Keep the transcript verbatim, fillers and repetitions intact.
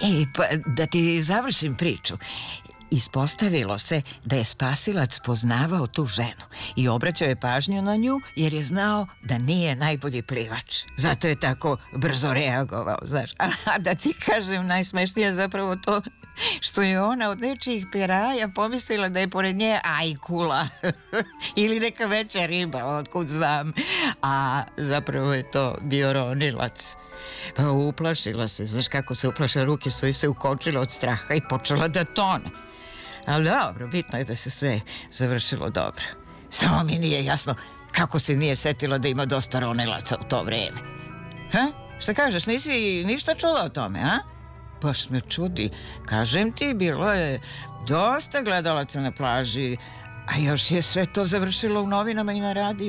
Ej, pa da ti završim priču. Ispostavilo se da je spasilac poznavao tu ženu i obraćao je pažnju na nju jer je znao da nije najbolji plivač. Zato je tako brzo reagovao, znaš. A da ti kažem, najsmešnije je zapravo to što je ona od nečijih piraja pomislila da je pored nje ajkula ili neka veća riba, otkud znam. A zapravo je to bio ronilac. Pa uplašila se, znaš kako se uplaša, ruke su joj se ukočile od straha i počela da tone. Ali dobro, bitno je da se sve završilo dobro. Samo mi nije jasno kako se nije setila da ima dosta ronilaca u to vreme. Ha? Šta kažeš, nisi ništa čula o tome, a? Baš me čudi. Kažem ti, bilo je dosta gledalaca na plaži, a još je sve to završilo u novinama i na radiju.